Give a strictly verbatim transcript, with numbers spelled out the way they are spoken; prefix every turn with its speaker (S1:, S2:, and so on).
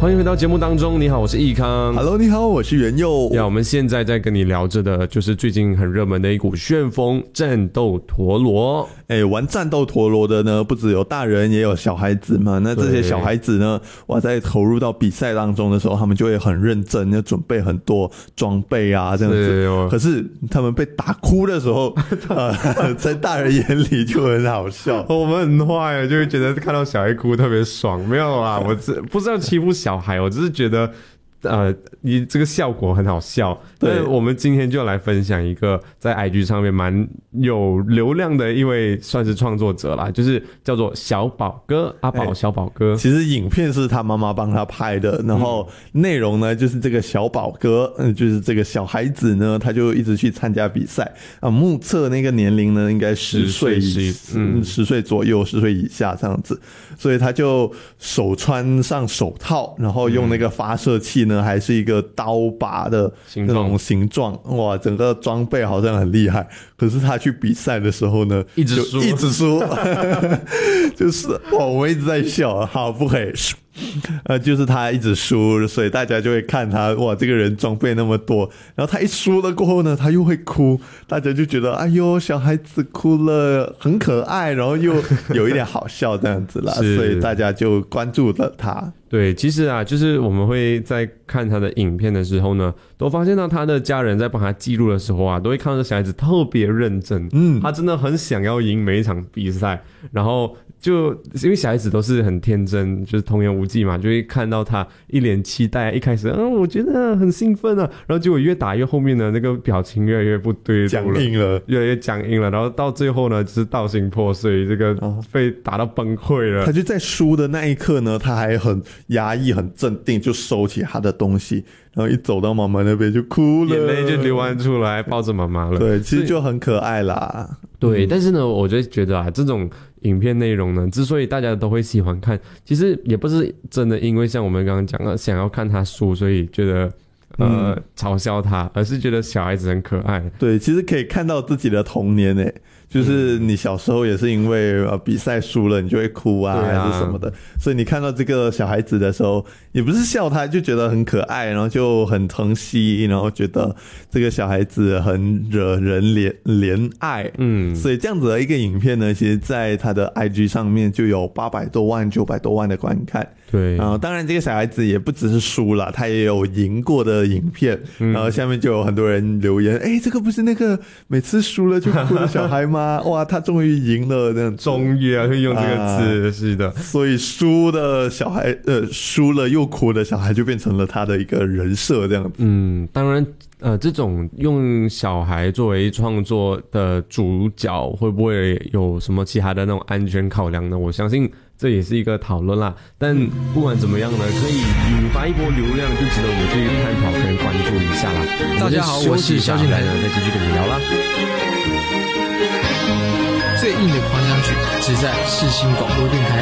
S1: 欢迎回到节目当中，你好，我是易康。
S2: Hello， 你好，我是元佑。
S1: 呀，我们现在在跟你聊着的，就是最近很热门的一股旋风——战斗陀螺。
S2: 哎、欸，玩战斗陀螺的呢，不只有大人，也有小孩子嘛。那这些小孩子呢，哇，在投入到比赛当中的时候，他们就会很认真，要准备很多装备啊，这样子。可是他们被打哭的时候，呃，在大人眼里就很好笑。
S1: 我们很坏，就会觉得看到小孩哭特别爽。没有啦，我这不是要欺负小孩，我只是觉得。呃，你这个效果很好笑。对，我们今天就来分享一个在 I G 上面蛮有流量的一位算是创作者啦，就是叫做小宝哥，阿宝小宝哥。
S2: 其实影片是他妈妈帮他拍的，然后内容呢就是这个小宝哥，嗯，就是这个小孩子呢，他就一直去参加比赛啊，目测那个年龄呢应该十岁以嗯十岁左右，十岁以下这样子，所以他就手穿上手套，然后用那个发射器呢。还是一个刀把的那种形状，哇，整个装备好像很厉害。可是他去比赛的时候呢，
S1: 一直输，
S2: 一直输，就是哇，我们一直在笑，好不可以。呃，就是他一直输，所以大家就会看他，哇，这个人装备那么多，然后他一输了过后呢，他又会哭，大家就觉得，哎呦，小孩子哭了，很可爱，然后又有一点好笑这样子啦，所以大家就关注了他。
S1: 对，其实啊，就是我们会在看他的影片的时候呢，都发现到他的家人在帮他记录的时候啊，都会看到小孩子特别认真，嗯，他真的很想要赢每一场比赛，然后就因为小孩子都是很天真，就是童言无忌嘛，就会看到他一脸期待，一开始嗯，我觉得很兴奋啊，然后结果越打越后面呢，那个表情越来越不对，
S2: 僵硬了，
S1: 越来越僵硬了，然后到最后呢，就是道心破碎，这个被打到崩溃了。
S2: 他就在输的那一刻呢，他还很压抑、很镇定，就收起他的东西，然后一走到妈妈那边就哭了，
S1: 眼泪就流完出来，抱着妈妈了。
S2: 对，其实就很可爱啦。
S1: 对，嗯、但是呢，我就觉得啊，这种影片内容呢，之所以大家都会喜欢看，其实也不是真的因为像我们刚刚讲的，想要看他输，所以觉得。呃，嗯、嘲笑他，而是觉得小孩子很可爱。
S2: 对，其实可以看到自己的童年诶，就是你小时候也是因为呃比赛输了，你就会哭啊，啊还是什么的。所以你看到这个小孩子的时候，也不是笑他，就觉得很可爱，然后就很疼惜，然后觉得这个小孩子很惹人怜怜爱。嗯，所以这样子的一个影片呢，其实在他的 I G 上面就有八百多万、九百多万的观看。
S1: 对，
S2: 然后当然这个小孩子也不只是输了，他也有赢过的影片，嗯、然后下面就有很多人留言，哎，这个不是那个每次输了就哭的小孩吗？哇，他终于赢了，这样
S1: 终于啊，会用这个字，啊、是的。
S2: 所以输的小孩，呃，输了又哭的小孩就变成了他的一个人设，这样子。
S1: 嗯，当然。呃，这种用小孩作为创作的主角，会不会有什么其他的那种安全考量呢？我相信这也是一个讨论啦。但不管怎么样呢，可以引发一波流量，就值得我们去探讨跟关注一下啦。
S3: 大家好，我是萧敬腾，
S1: 再继续跟你聊啦。
S3: 最硬的狂想曲只在世新广播电台。